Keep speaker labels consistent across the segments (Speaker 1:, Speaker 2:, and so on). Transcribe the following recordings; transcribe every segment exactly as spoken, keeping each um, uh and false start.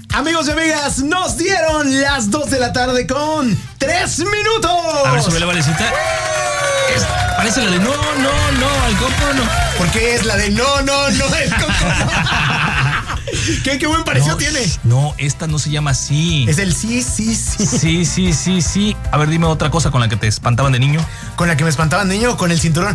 Speaker 1: Amigos y amigas, nos dieron las dos de la tarde con tres minutos.
Speaker 2: A ver, sube la valecita. Es, parece la de no, no, no, al coco no.
Speaker 1: Porque es la de no, no, no, el coco no. ¿Qué, qué buen parecido
Speaker 2: no,
Speaker 1: tiene?
Speaker 2: No, esta no se llama así.
Speaker 1: Es el sí, sí, sí.
Speaker 2: Sí, sí, sí, sí. A ver, dime otra cosa con la que te espantaban de niño.
Speaker 1: ¿Con la que me espantaban de niño o con el cinturón?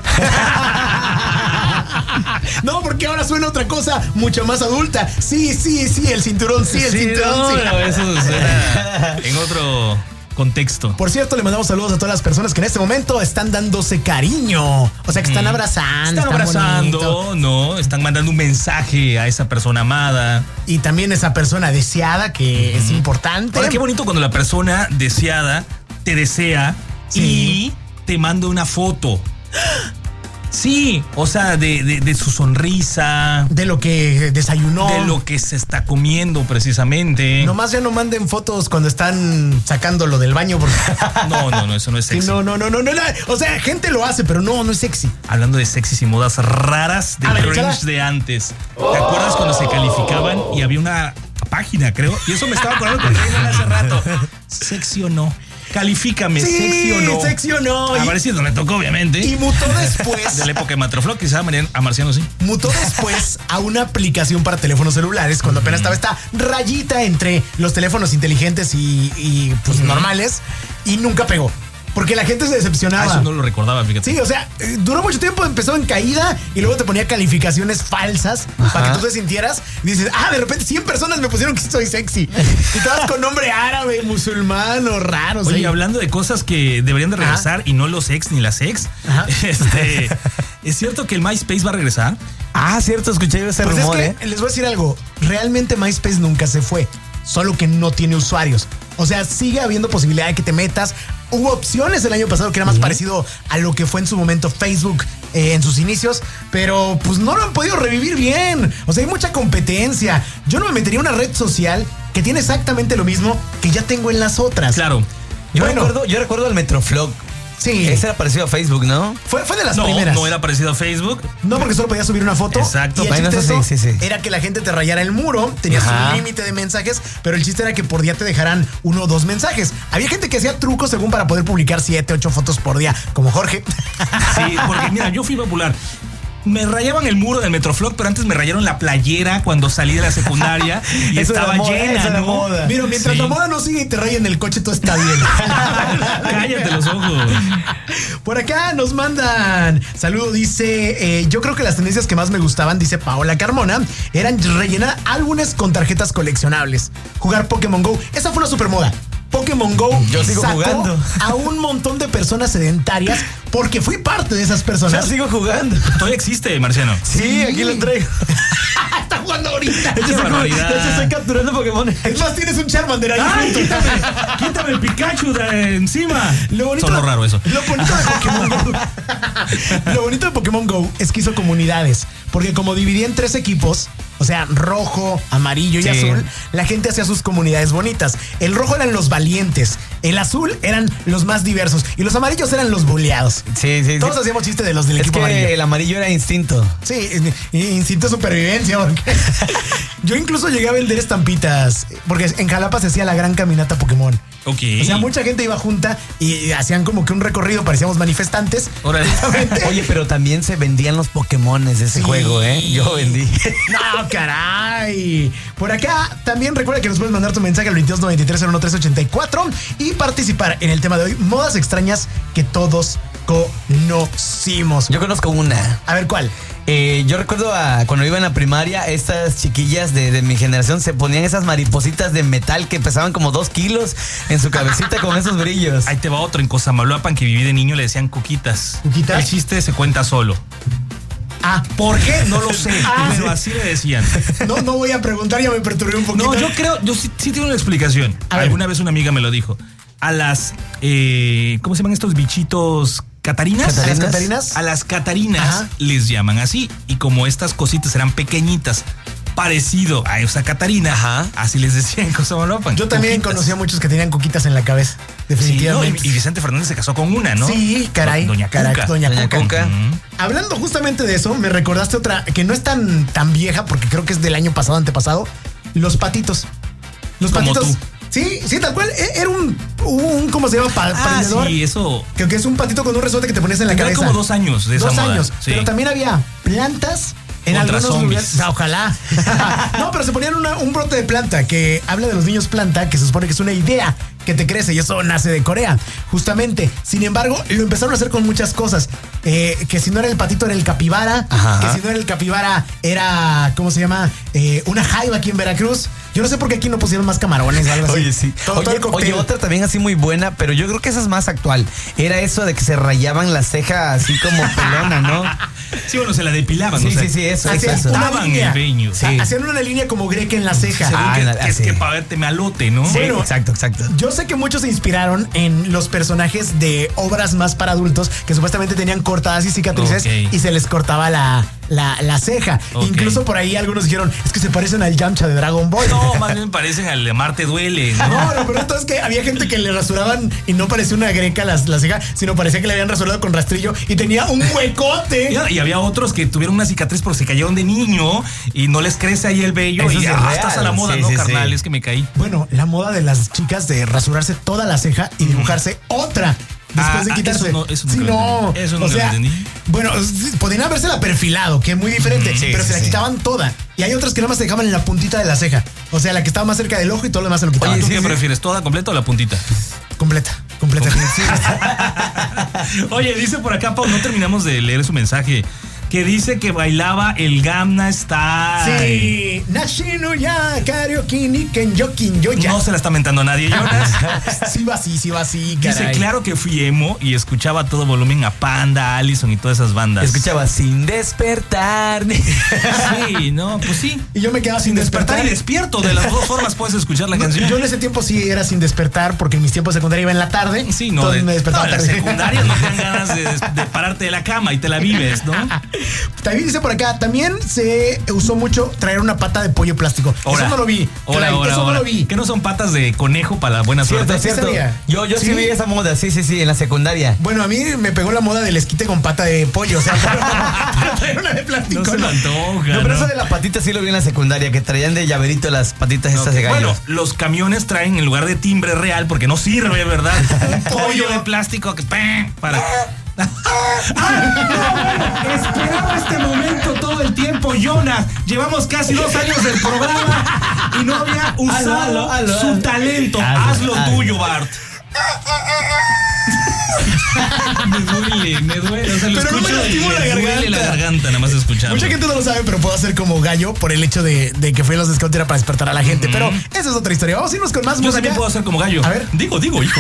Speaker 1: No, porque ahora suena otra cosa mucho más adulta. Sí, sí, sí, el cinturón, sí, el
Speaker 2: sí,
Speaker 1: cinturón,
Speaker 2: no,
Speaker 1: sí.
Speaker 2: No, eso suena en otro contexto.
Speaker 1: Por cierto, le mandamos saludos a todas las personas que en este momento están dándose cariño. O sea, que están abrazando.
Speaker 2: Están abrazando, bonito. No, están mandando un mensaje a esa persona amada.
Speaker 1: Y también esa persona deseada, que uh-huh. es importante.
Speaker 2: Ahora, qué bonito cuando la persona deseada te desea sí. y te manda una foto. Sí, o sea, de, de, de su sonrisa.
Speaker 1: De lo que desayunó.
Speaker 2: De lo que se está comiendo precisamente.
Speaker 1: Nomás ya no manden fotos cuando están sacándolo del baño. Porque...
Speaker 2: No, no, no, eso no es sexy.
Speaker 1: Sí, no, no, no, no, no, no. O sea, gente lo hace, pero no, no es sexy.
Speaker 2: Hablando de sexys y modas raras de
Speaker 1: ver,
Speaker 2: cringe de antes. Oh. ¿Te acuerdas cuando se calificaban y había una página, creo? Y eso me estaba acordando con Reina hace rato. ¿Sexy o no? Califícame,
Speaker 1: sí,
Speaker 2: sexy o no.
Speaker 1: Sexy o no.
Speaker 2: A ver si no le tocó, obviamente.
Speaker 1: Y mutó después.
Speaker 2: De la época de Matroflow, quizá a Marciano sí.
Speaker 1: Mutó después a una aplicación para teléfonos celulares cuando apenas estaba esta rayita entre los teléfonos inteligentes y, y pues uh-huh. normales. Y nunca pegó. Porque la gente se decepcionaba.
Speaker 2: Ah, eso no lo recordaba, fíjate.
Speaker 1: Sí, o sea, duró mucho tiempo, empezó en caída y luego te ponía calificaciones falsas Ajá. para que tú te sintieras. Y dices, ah, de repente cien personas me pusieron que soy sexy. Y todas con nombre árabe, musulmán o raro.
Speaker 2: Oye,
Speaker 1: ¿sí?
Speaker 2: Hablando de cosas que deberían de regresar Ajá. y no los ex ni las ex. Ajá. Este, ¿es cierto que el MySpace va a regresar?
Speaker 1: Ah, cierto, escuché ese pues rumor, es que, ¿eh? Les voy a decir algo. Realmente MySpace nunca se fue. Solo que no tiene usuarios. O sea, sigue habiendo posibilidad de que te metas. Hubo opciones el año pasado que era más uh-huh. parecido a lo que fue en su momento Facebook eh, en sus inicios, pero pues no lo han podido revivir bien. O sea, hay mucha competencia. Yo no me metería en una red social que tiene exactamente lo mismo que ya tengo en las otras.
Speaker 2: Claro.
Speaker 3: Yo,
Speaker 1: bueno,
Speaker 3: recuerdo, yo recuerdo el Metroflog.
Speaker 1: Sí.
Speaker 3: Ese era parecido a Facebook, ¿no?
Speaker 1: Fue, fue de las
Speaker 2: no,
Speaker 1: primeras.
Speaker 2: No, era parecido a Facebook.
Speaker 1: No, porque solo podías subir una foto.
Speaker 2: Exacto.
Speaker 1: Y el
Speaker 3: bueno,
Speaker 1: chiste
Speaker 3: eso sí, sí, sí.
Speaker 1: era que la gente te rayara el muro, tenías Ajá. un límite de mensajes, pero el chiste era que por día te dejaran uno o dos mensajes. Había gente que hacía trucos según para poder publicar siete, ocho fotos por día, como Jorge.
Speaker 2: Sí, porque mira, yo fui popular. Me rayaban el muro del Metroflog, pero antes me rayaron la playera cuando salí de la secundaria y
Speaker 1: eso
Speaker 2: estaba
Speaker 1: moda,
Speaker 2: llena, ¿no?
Speaker 1: Moda. Mira, mientras sí. la moda no sigue y te rayen el coche, todo está bien.
Speaker 2: Cállate los ojos.
Speaker 1: Por acá nos mandan saludo, dice, eh, yo creo que las tendencias que más me gustaban, dice Paola Carmona, eran rellenar álbumes con tarjetas coleccionables, jugar Pokémon Go. Esa fue una super moda. Pokémon Go
Speaker 3: yo sigo
Speaker 1: sacó
Speaker 3: jugando
Speaker 1: a un montón de personas sedentarias porque fui parte de esas personas.
Speaker 3: Yo sigo jugando.
Speaker 2: Todavía existe, Marciano.
Speaker 1: Sí, sí. Aquí lo traigo. Está jugando ahorita.
Speaker 3: De hecho, estoy capturando Pokémon.
Speaker 1: Es más, tienes un Charmander ahí.
Speaker 2: Ay, quítame, quítame el Pikachu de encima.
Speaker 1: Lo bonito,
Speaker 2: Sonó raro eso.
Speaker 1: Lo bonito de Pokémon Go. Lo bonito de Pokémon Go es que hizo comunidades. Porque como dividía en tres equipos, o sea, rojo, amarillo y sí. azul, la gente hacía sus comunidades bonitas. El rojo eran los valientes, el azul eran los más diversos y los amarillos eran los boleados.
Speaker 3: Sí, sí,
Speaker 1: Todos
Speaker 3: sí.
Speaker 1: hacíamos chiste de los del
Speaker 3: es
Speaker 1: equipo
Speaker 3: que
Speaker 1: amarillo.
Speaker 3: El amarillo era instinto.
Speaker 1: Sí, instinto de supervivencia. Porque yo incluso llegué a vender estampitas, porque en Jalapa se hacía la gran caminata Pokémon.
Speaker 2: Ok.
Speaker 1: O sea, mucha gente iba junta y hacían como que un recorrido, parecíamos manifestantes.
Speaker 3: Oye, pero también se vendían los Pokémones de ese sí. juego, ¿eh? Yo vendí.
Speaker 1: No, caray. Por acá también recuerda que nos puedes mandar tu mensaje al veintidós noventa y tres cero uno tres ochenta y cuatro y participar en el tema de hoy, modas extrañas que todos conocimos.
Speaker 3: Yo conozco una.
Speaker 1: A ver, ¿cuál?
Speaker 3: Eh, yo recuerdo a, cuando iba en la primaria, estas chiquillas de, de mi generación se ponían esas maripositas de metal que pesaban como dos kilos en su cabecita con esos brillos.
Speaker 2: Ahí te va otro. En Cosamaloapan, que viví de niño, le decían cuquitas.
Speaker 1: ¿Cuquitas?
Speaker 2: El chiste se cuenta solo.
Speaker 1: Ah,
Speaker 2: ¿por qué? No lo sé,
Speaker 1: ah,
Speaker 2: pero así le decían.
Speaker 1: No, no voy a preguntar, ya me perturbé un poquito.
Speaker 2: No, yo creo, yo sí, sí tengo una explicación. Alguna vez una amiga me lo dijo. A las, eh, ¿cómo se llaman estos bichitos? ¿Catarinas?
Speaker 1: ¿Catarinas? ¿A las catarinas?
Speaker 2: A las catarinas Ajá. les llaman así. Y como estas cositas eran pequeñitas, parecido a esa Catarina, Ajá. así les decían en Cosamaloapan.
Speaker 1: Yo también coquitas. Conocía a muchos que tenían coquitas en la cabeza, definitivamente.
Speaker 2: Sí, no, y Vicente Fernández se casó con una, ¿no?
Speaker 1: Sí, caray.
Speaker 2: Doña Cuca.
Speaker 1: Caray, Doña,
Speaker 3: Doña
Speaker 1: Cuca.
Speaker 3: Cuca.
Speaker 1: Uh-huh. Hablando justamente de eso, me recordaste otra que no es tan, tan vieja, porque creo que es del año pasado, antepasado. Los patitos. Los
Speaker 2: Como
Speaker 1: patitos.
Speaker 2: tú.
Speaker 1: Sí, sí, tal cual. Era un, un ¿cómo se llama? Pa,
Speaker 2: Ah,
Speaker 1: prendedor.
Speaker 2: sí, eso.
Speaker 1: Creo que es un patito con un resorte que te ponías en la
Speaker 2: Tendrá
Speaker 1: cabeza.
Speaker 2: como dos años de esa
Speaker 1: Dos
Speaker 2: moda,
Speaker 1: años.
Speaker 2: sí.
Speaker 1: Pero también había plantas en
Speaker 2: Contra
Speaker 1: algunos
Speaker 2: zombies.
Speaker 1: lugares. Ah, ojalá. No, pero se ponían una- un brote de planta que habla de los niños planta, que se supone que es una idea que te crece y eso nace de Corea, justamente. Sin embargo, lo empezaron a hacer con muchas cosas. Eh, que si no era el patito, era el capibara.
Speaker 3: Ajá.
Speaker 1: Que si no era el capibara, era, ¿cómo se llama? Eh, una jaiba aquí en Veracruz. Yo no sé por qué aquí no pusieron más camarones o algo así.
Speaker 3: Oye, sí.
Speaker 1: Todo, todo
Speaker 3: Oye,
Speaker 1: el cóctel.
Speaker 3: oye, otra también así muy buena, pero yo creo que esa es más actual. Era eso de que se rayaban la ceja así como pelona, ¿no?
Speaker 2: Sí, bueno, se la depilaban.
Speaker 3: Sí,
Speaker 2: o sea,
Speaker 3: sí, sí, eso,
Speaker 1: Hacían
Speaker 3: eso.
Speaker 1: una
Speaker 2: Taban
Speaker 1: línea.
Speaker 2: el veño.
Speaker 1: O sea,
Speaker 3: Sí.
Speaker 1: hacían una línea como greca en la ceja.
Speaker 2: Según
Speaker 3: Ah,
Speaker 2: que,
Speaker 3: la-
Speaker 2: que es
Speaker 3: sí.
Speaker 2: que para verte malote, ¿no?
Speaker 3: Sí,
Speaker 1: Bueno.
Speaker 3: exacto, exacto.
Speaker 1: Yo sé que muchos se inspiraron en los personajes de obras más para adultos que supuestamente tenían cortadas y cicatrices
Speaker 2: Ok.
Speaker 1: y se les cortaba la, la, la ceja.
Speaker 2: Ok.
Speaker 1: Incluso por ahí algunos dijeron, es que se parecen al Yamcha de Dragon Ball.
Speaker 2: No, más bien parecen al de Marte Duele, ¿no?
Speaker 1: No, no, pero entonces que había gente que le rasuraban y no parecía una greca la, la ceja, sino parecía que le habían rasurado con rastrillo y tenía un huecote.
Speaker 2: Y había otros que tuvieron una cicatriz porque se cayeron de niño y no les crece ahí el vello
Speaker 3: Eso
Speaker 2: y
Speaker 3: sí es
Speaker 2: ah,
Speaker 3: real.
Speaker 2: estás a la moda,
Speaker 3: Sí,
Speaker 2: ¿no,
Speaker 3: sí,
Speaker 2: carnal?
Speaker 3: sí.
Speaker 2: Es que me caí.
Speaker 1: Bueno, la moda de las chicas de rasurarse toda la ceja y dibujarse otra después
Speaker 2: Ah,
Speaker 1: de
Speaker 2: ah,
Speaker 1: quitarse.
Speaker 2: eso no- eso
Speaker 1: sí,
Speaker 2: nunca lo
Speaker 1: no.
Speaker 2: entendí. Eso
Speaker 1: o
Speaker 2: nunca lo
Speaker 1: sea,
Speaker 2: entendí.
Speaker 1: bueno, sí, podrían habérsela perfilado, que es muy diferente,
Speaker 3: Sí,
Speaker 1: pero
Speaker 3: sí,
Speaker 1: se la
Speaker 3: sí.
Speaker 1: quitaban toda. Y hay otras que nada más se dejaban en la puntita de la ceja. O sea, la que estaba más cerca del ojo y todo lo demás se lo quitaban.
Speaker 2: Oye, ¿tú
Speaker 3: sí,
Speaker 2: qué
Speaker 3: sí.
Speaker 2: prefieres? ¿Toda completa o la puntita?
Speaker 1: Completa, completa. Sí.
Speaker 2: Oye, dice por acá, Pau, no terminamos de leer su mensaje. Que dice que bailaba el Gamna Style.
Speaker 1: Sí, Nashino ya, karaoke ni kenyokin yo ya.
Speaker 2: No se la está mentando a nadie, Jonas.
Speaker 1: Sí va así, sí va así,
Speaker 2: Dice,
Speaker 1: caray.
Speaker 2: claro que fui emo y escuchaba a todo volumen a Panda, Allison y todas esas bandas.
Speaker 3: Escuchaba sin despertar.
Speaker 2: Sí, no, pues sí.
Speaker 1: Y yo me quedaba sin,
Speaker 2: Sin despertar
Speaker 1: despertar.
Speaker 2: y despierto. De las dos formas puedes escuchar la
Speaker 1: No,
Speaker 2: canción.
Speaker 1: yo en ese tiempo sí era sin despertar porque en mis tiempos de secundaria iba en la tarde.
Speaker 2: Sí, no,
Speaker 1: entonces
Speaker 2: de,
Speaker 1: me despertaba
Speaker 2: no, en la
Speaker 1: tarde.
Speaker 2: secundaria no te dan ganas de, de pararte de la cama y te la vives, ¿no?
Speaker 1: También dice por acá, también se usó mucho traer una pata de pollo plástico.
Speaker 2: Ahora,
Speaker 1: eso no lo vi.
Speaker 2: Ahora,
Speaker 1: Caray,
Speaker 2: ahora,
Speaker 1: eso
Speaker 2: ahora.
Speaker 1: no lo vi.
Speaker 2: ¿Que no son patas de conejo para la buena
Speaker 3: Cierto,
Speaker 2: suerte?
Speaker 1: sí
Speaker 3: cierto.
Speaker 1: sabía.
Speaker 3: Yo, yo sí.
Speaker 1: ¿Sí?
Speaker 3: vi esa moda, sí, sí, sí, en la secundaria.
Speaker 1: Bueno, a mí me pegó la moda del esquite con pata de pollo. O sea, para traer una de plástico.
Speaker 2: No se me antoja.
Speaker 3: No, pero
Speaker 2: ¿no?
Speaker 3: eso de la patita sí lo vi en la secundaria, que traían de llaverito las patitas estas de gallo.
Speaker 2: Bueno, los camiones traen en lugar de timbre real porque no sirve, ¿verdad? Un pollo de plástico que ¡pam! Para. Esperaba este momento todo el tiempo, Jonas. Llevamos casi dos años del programa y no había usado
Speaker 3: Hazlo, hazlo,
Speaker 2: su
Speaker 3: hazlo.
Speaker 2: talento.
Speaker 3: Hazlo,
Speaker 2: Hazlo
Speaker 3: hazlo.
Speaker 2: tuyo, Bart. Me duele, me duele. O sea, lo
Speaker 1: Pero no me
Speaker 2: escucho y
Speaker 1: lastimo la
Speaker 2: me duele la
Speaker 1: garganta.
Speaker 2: garganta, nada más escucharlo.
Speaker 1: Mucha gente no lo sabe, pero puedo hacer como gallo por el hecho de, de que fue los de Scout era para despertar a la gente. Pero esa es otra historia. Vamos a irnos con más
Speaker 2: Yo
Speaker 1: música.
Speaker 2: también puedo hacer como gallo.
Speaker 1: A ver.
Speaker 2: Digo, digo, hijo.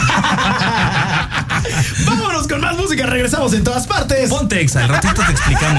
Speaker 1: Vámonos con más música. Regresamos en todas partes.
Speaker 2: Ponte exa, al ratito te explicamos.